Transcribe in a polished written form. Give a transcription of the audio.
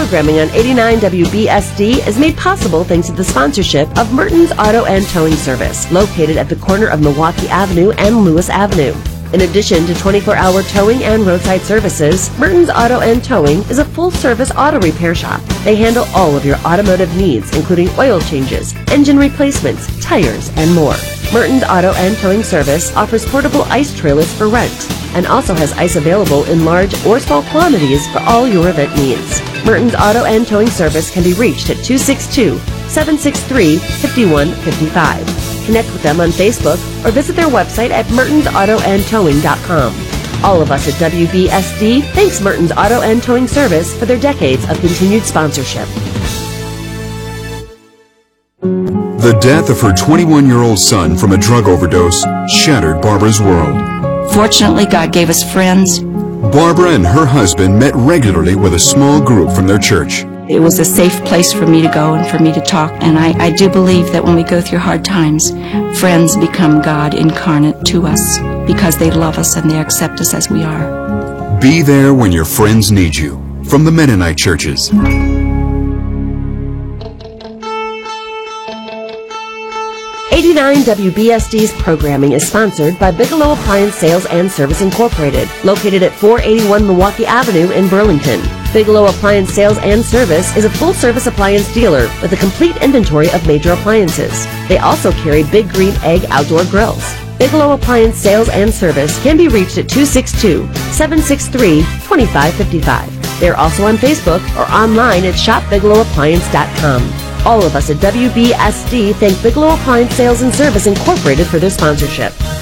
Programming on 89 WBSD is made possible thanks to the sponsorship of Mertens Auto and Towing Service, located at the corner of Milwaukee Avenue and Lewis Avenue. In addition to 24-hour towing and roadside services, Mertens Auto and Towing is a full-service auto repair shop. They handle all of your automotive needs, including oil changes, engine replacements, tires, and more. Mertens Auto and Towing Service offers portable ice trailers for rent and also has ice available in large or small quantities for all your event needs. Mertens Auto and Towing Service can be reached at 262-763-5155. Connect with them on Facebook or visit their website at mertensautoandtowing.com. All of us at WBSD thanks Mertens Auto and Towing Service for their decades of continued sponsorship. The death of her 21-year-old son from a drug overdose shattered Barbara's world. Fortunately, God gave us friends. Barbara and her husband met regularly with a small group from their church. It was a safe place for me to go and for me to talk. And I do believe that when we go through hard times, friends become God incarnate to us because they love us and they accept us as we are. Be there when your friends need you. From the Mennonite churches. 89 WBSD's programming is sponsored by Bigelow Appliance Sales and Service Incorporated, located at 481 Milwaukee Avenue in Burlington. Bigelow Appliance Sales and Service is a full-service appliance dealer with a complete inventory of major appliances. They also carry Big Green Egg outdoor grills. Bigelow Appliance Sales and Service can be reached at 262-763-2555. They're also on Facebook or online at shopbigelowappliance.com. All of us at WBSD thank Bigelow Appliance Sales and Service Incorporated for their sponsorship.